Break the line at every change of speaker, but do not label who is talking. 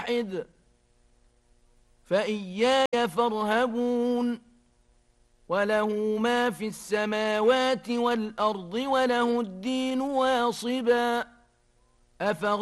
واحد فإياي فارهبون وله ما في السماوات والأرض وله الدين واصبا